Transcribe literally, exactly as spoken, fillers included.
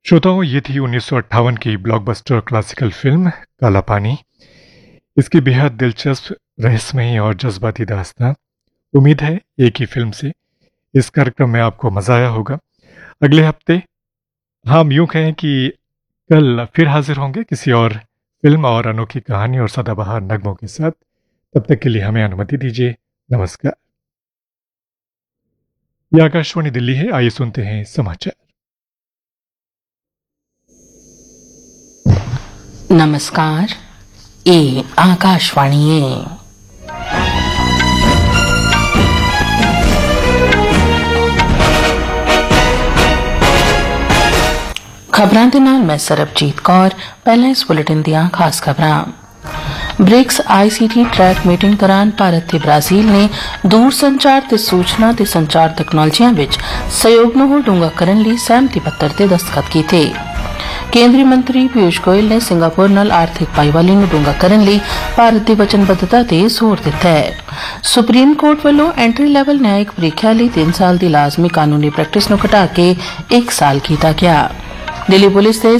श्रोताओं, ये थी उन्नीस सौ अट्ठावन की ब्लॉकबस्टर क्लासिकल फिल्म काला पानी। इसकी बेहद दिलचस्प, रहस्यमयी और जज्बाती दास्तां। उम्मीद है एक ही फिल्म से इस कार्यक्रम में आपको मजा आया होगा। अगले हफ्ते हम यूं कहें कि कल फिर हाजिर होंगे किसी और फिल्म और अनोखी कहानी और सदाबहार नगमों के साथ। तब तक के लिए हमें अनुमति दीजिए। नमस्कार। यह आकाशवाणी दिल्ली है। आइए सुनते हैं समाचार। नमस्कार, ये आकाशवाणी है। खबरां दे नाल मैं सरबजीत कौर। पहले इस बुलेटिन दियां खास खबरां। ब्रिक्स आईसीटी ट्रैक मीटिंग दौरान भारत ते ब्राजील ने दूर संचार ते सूचना ते संचार तकनालोजियां विच सहयोग नूं होर डूंगा करन लई सहमति पत्तर ते दस्तखत कीते। केंद्रीय मंत्री पीयूष गोयल ने सिंगापुर नाल आर्थिक भाईवाली नूं डूंगा करन लई भारत दी वचनबद्धता ते जोर दित्ता है। सुप्रीम कोर्ट ਵੱਲੋਂ एंट्री लैवल न्यायिक ਪ੍ਰੀਖਿਆ ਲਈ तीन साल ਦੀ ਲਾਜ਼ਮੀ ਕਾਨੂੰਨੀ ਪ੍ਰੈਕਟਿਸ ਨੂੰ ਘਟਾ ਕੇ एक साल ਕੀਤਾ ਗਿਆ। दिल्ली पुलिस के